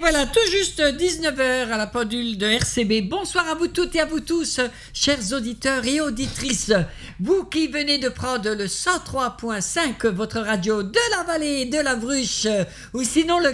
Voilà, tout juste 19 heures à la pendule de RCB. Bonsoir à vous toutes et à vous tous, chers auditeurs et auditrices. Vous qui venez de prendre le 103.5, votre radio de la vallée de la Bruche, ou sinon le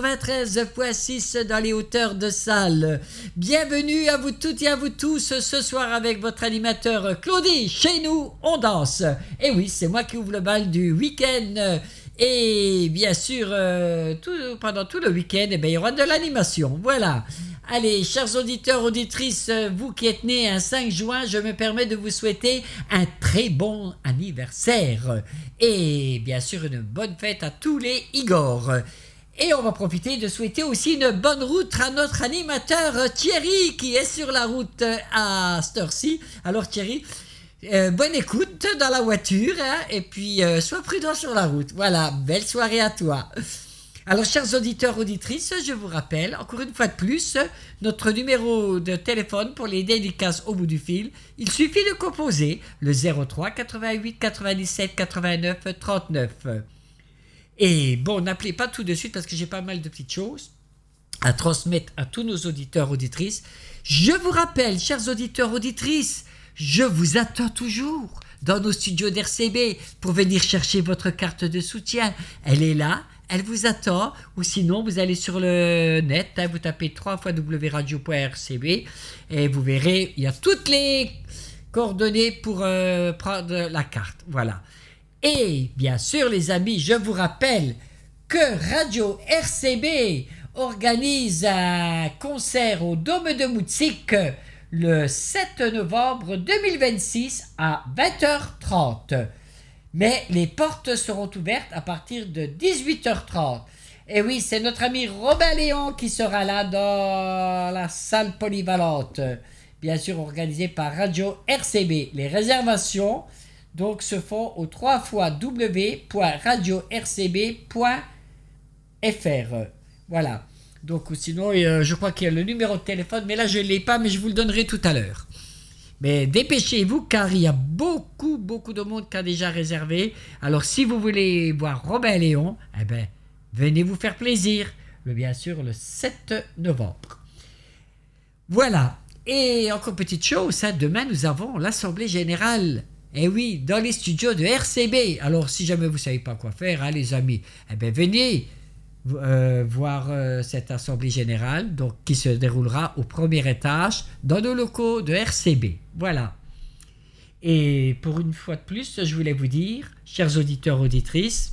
93.6 dans les hauteurs de Salles. Bienvenue à vous toutes et à vous tous ce soir avec votre animateur Claudie. Chez nous, on danse. Et oui, c'est moi qui ouvre le bal du week-end. Et bien sûr, pendant tout le week-end, il y aura de l'animation. Voilà. Allez, chers auditeurs, auditrices, vous qui êtes nés un 5 juin, je me permets de vous souhaiter un très bon anniversaire. Et bien sûr, une bonne fête à tous les Igor. Et on va profiter de souhaiter aussi une bonne route à notre animateur Thierry, qui est sur la route à cette heure-ci. Alors Thierry... bonne écoute dans la voiture, hein, et puis sois prudent sur la route. Voilà, belle soirée à toi. Alors, chers auditeurs, auditrices, je vous rappelle, encore une fois de plus, notre numéro de téléphone pour les dédicaces au bout du fil. Il suffit de composer le 03 88 97 89 39. Et bon, n'appelez pas tout de suite parce que j'ai pas mal de petites choses à transmettre à tous nos auditeurs, auditrices. Je vous rappelle, chers auditeurs, auditrices, je vous attends toujours dans nos studios d'RCB pour venir chercher votre carte de soutien. Elle est là, elle vous attend. Ou sinon, vous allez sur le net, hein, vous tapez www.radio.rcb et vous verrez, il y a toutes les coordonnées pour prendre la carte. Voilà. Et bien sûr, les amis, je vous rappelle que Radio RCB organise un concert au Dôme de Moutzik le 7 novembre 2026 à 20h30. Mais les portes seront ouvertes à partir de 18h30. Et oui, c'est notre ami Robin Léon qui sera là dans la salle polyvalente, bien sûr organisée par Radio RCB. Les réservations donc se font au www.radiorcb.fr. Voilà. Donc, sinon, je crois qu'il y a le numéro de téléphone, mais là, je ne l'ai pas, mais je vous le donnerai tout à l'heure. Mais dépêchez-vous, car il y a beaucoup de monde qui a déjà réservé. Alors, si vous voulez voir Robin Léon, venez vous faire plaisir. Bien sûr, le 7 novembre. Voilà. Et encore petite chose, hein, demain, nous avons l'Assemblée Générale. Eh oui, dans les studios de RCB. Alors, si jamais vous ne savez pas quoi faire, hein, les amis, venez voir cette assemblée générale donc, qui se déroulera au premier étage dans nos locaux de RCB. Voilà. Et pour une fois de plus, je voulais vous dire, chers auditeurs, auditrices,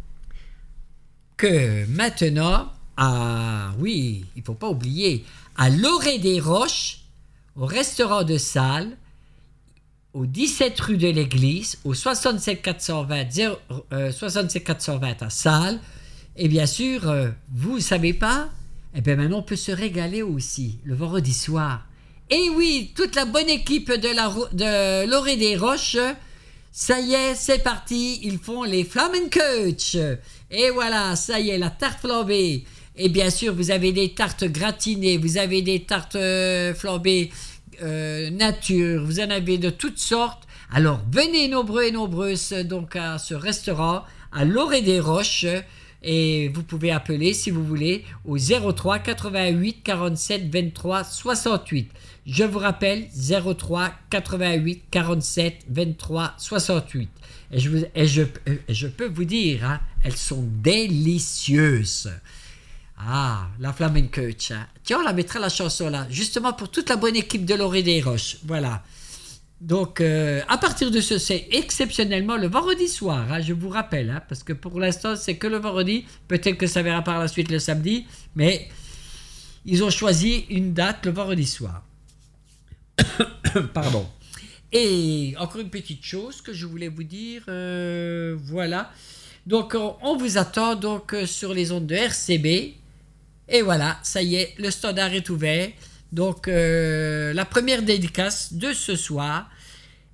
que maintenant, il ne faut pas oublier, à Lorée des Roches, au restaurant de Salles, au 17 rue de l'Église, au 67 420 à Salles. Et bien sûr, vous ne savez pas, maintenant on peut se régaler aussi le vendredi soir. Et oui, toute la bonne équipe de Lorée des Roches, ça y est, c'est parti, ils font les Flamencoach. Et voilà, ça y est, la tarte flambée. Et bien sûr, vous avez des tartes gratinées, vous avez des tartes flambées nature, vous en avez de toutes sortes. Alors, venez nombreux et nombreuses donc à ce restaurant, à Lorée des Roches. Et vous pouvez appeler, si vous voulez, au 03 88 47 23 68. Je vous rappelle, 03 88 47 23 68. Et je peux vous dire, hein, elles sont délicieuses. Ah, la Flamencoach. Hein. Tiens, on la mettra la chanson là, justement pour toute la bonne équipe de Lorée des Roches. Voilà. Donc, à partir de ce, c'est exceptionnellement le vendredi soir, hein, je vous rappelle, hein, parce que pour l'instant, c'est que le vendredi. Peut-être que ça verra par la suite le samedi, mais ils ont choisi une date le vendredi soir. Pardon. Et encore une petite chose que je voulais vous dire, voilà. Donc, on vous attend donc sur les ondes de RCB. Et voilà, ça y est, le standard est ouvert. Donc, la première dédicace de ce soir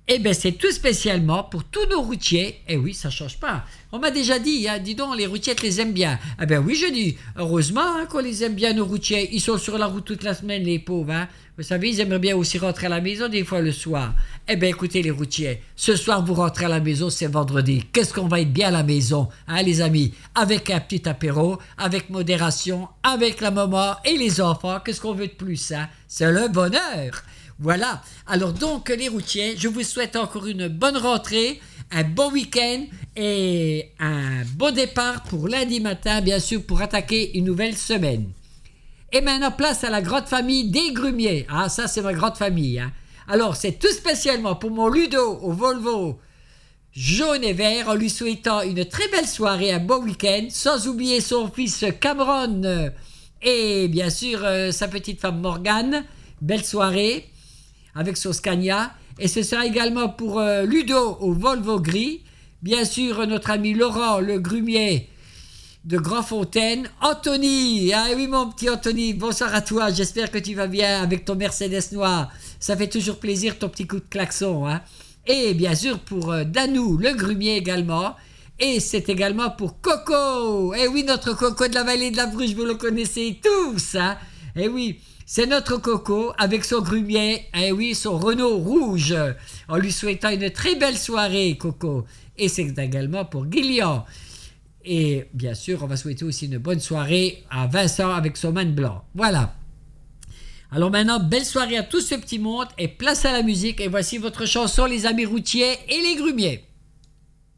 Eh bien, c'est tout spécialement pour tous nos routiers. Eh oui, ça ne change pas. On m'a déjà dit, hein, dis donc, les routiers les aiment bien. Eh bien oui, je dis, heureusement hein, qu'on les aime bien, nos routiers. Ils sont sur la route toute la semaine, les pauvres. Hein. Vous savez, ils aimeraient bien aussi rentrer à la maison des fois le soir. Eh bien, écoutez les routiers, ce soir, vous rentrez à la maison, c'est vendredi. Qu'est-ce qu'on va être bien à la maison, hein, les amis? Avec un petit apéro, avec modération, avec la maman et les enfants. Qu'est-ce qu'on veut de plus, hein? C'est le bonheur. Voilà, alors donc les routiers, je vous souhaite encore une bonne rentrée, un bon week-end et un bon départ pour lundi matin, bien sûr, pour attaquer une nouvelle semaine. Et maintenant, place à la grande famille des Grumiers. Ah, ça, c'est ma grande famille. Hein. Alors, c'est tout spécialement pour mon Ludo au Volvo jaune et vert, en lui souhaitant une très belle soirée, un bon week-end, sans oublier son fils Cameron et bien sûr sa petite femme Morgane. Belle soirée avec son Scania, et ce sera également pour Ludo au Volvo gris, bien sûr notre ami Laurent le Grumier de Grandfontaine, Anthony, ah oui mon petit Anthony, bonsoir à toi, j'espère que tu vas bien avec ton Mercedes noir, ça fait toujours plaisir ton petit coup de klaxon, hein. Et bien sûr pour Danou le Grumier également, et c'est également pour Coco, eh oui notre Coco de la vallée de la Bruche, vous le connaissez tous, hein. Eh oui, c'est notre Coco avec son Grumier, eh oui, son Renault rouge, en lui souhaitant une très belle soirée, Coco. Et c'est également pour Guilian. Et bien sûr, on va souhaiter aussi une bonne soirée à Vincent avec son man blanc. Voilà. Alors maintenant, belle soirée à tout ce petit monde et place à la musique. Et voici votre chanson, les amis routiers et les Grumiers.